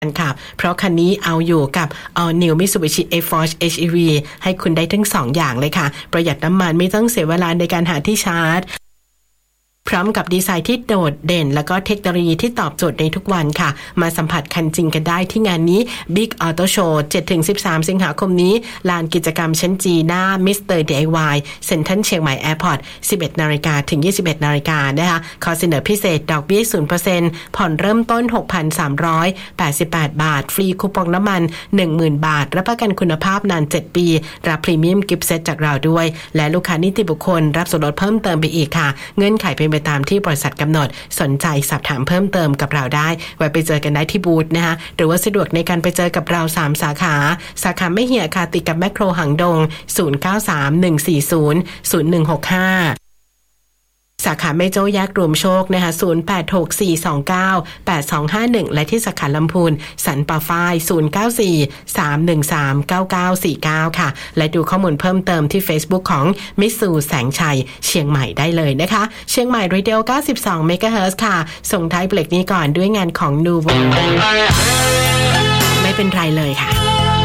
ค่ะเพราะคันนี้เอาอยู่กับ All New Mitsubishi X-Force HEV ให้คุณได้ทั้ง2อย่างเลยค่ะประหยัดน้ำมันไม่ต้องเสียเวลาในการหาที่ชาร์จพร้อมกับดีไซน์ที่โดดเด่นแล้วก็เทคโนโลยีที่ตอบโจทย์ในทุกวันค่ะมาสัมผัสคันจริงกันได้ที่งานนี้ Big Auto Show 7-13 สิงหาคมนี้ลานกิจกรรมชั้นจีหน้า Mr. DIY เซ็นทรัลเชียงใหม่แอร์พอร์ต 11:00 นถึง 21:00 นนะคะขอเสนอพิเศษดอกเบี้ย 0% ผ่อนเริ่มต้น 6,388 บาทฟรีคูปองน้ำมัน 10,000 บาทรับประกันคุณภาพนาน7ปีรับพรีเมียมกิฟต์เซตจากเราด้วยและลูกค้านิติบุคคลรับส่วนลดเพิ่มเติมไปอีกค่ะเงื่อนไขเป็นไปตามที่บริษัทกำหนดสนใจสอบถามเพิ่มเติมกับเราได้ไว้ไปเจอกันได้ที่บูธนะคะหรือว่าสะดวกในการไปเจอกับเรา3สาขาแม่เหี่ยค่ะติดกับแมคโครหางดง0931400165สาขาแม่โจ้แยกรวมโชคนะคะ0864298251และที่สาขาลำพูนสันป่าฝ้าย0943139949ค่ะและดูข้อมูลเพิ่มเติมที่ Facebook ของมิตซูแสงชัยเชียงใหม่ได้เลยนะคะเชียงใหม่ Radio 92 MHz ค่ะส่งท้ายเบรกนี้ก่อนด้วยงานของ Nuvo ไม่เป็นไรเลยค่ะ